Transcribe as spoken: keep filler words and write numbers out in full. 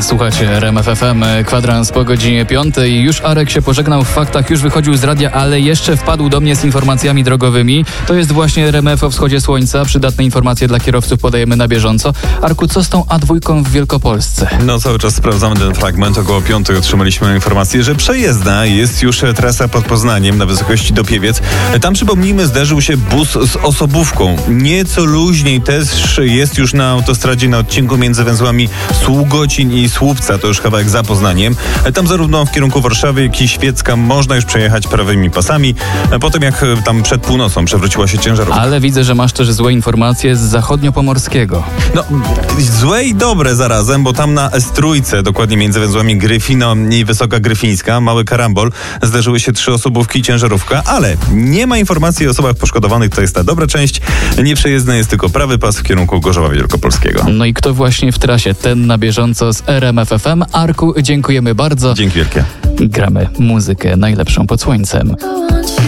Słuchajcie, R M F F M, kwadrans po godzinie piątej. Już Arek się pożegnał w faktach, już wychodził z radia, ale jeszcze wpadł do mnie z informacjami drogowymi. To jest właśnie R M F o wschodzie słońca. Przydatne informacje dla kierowców podajemy na bieżąco. Arku, co z tą A dwa w Wielkopolsce? No cały czas sprawdzamy ten fragment. Około piątej otrzymaliśmy informację, że przejezdna jest już trasa pod Poznaniem na wysokości Dopiewiec. Tam, przypomnijmy, zderzył się bus z osobówką. Nieco luźniej też jest już na autostradzie na odcinku między węzłami Sługocin i Słupca. To już kawałek za Poznaniem. Tam zarówno w kierunku Warszawy, jak i Świecka można już przejechać prawymi pasami. Potem jak tam przed północą przewróciła się ciężarówka. Ale widzę, że masz też złe informacje z zachodniopomorskiego. No, złe i dobre zarazem, bo tam na S trzy, dokładnie między węzłami Gryfino i Wysoka Gryfińska, mały karambol, zderzyły się trzy osobówki i ciężarówka, ale nie ma informacji o osobach poszkodowanych, to jest ta dobra część. Nieprzejezdny jest tylko prawy pas w kierunku Gorzowa Wielkopolskiego. No i kto właśnie w trasie? Ten na bieżąco z R M F F M. Arku, dziękujemy bardzo. Dzięki wielkie. Gramy muzykę najlepszą pod słońcem.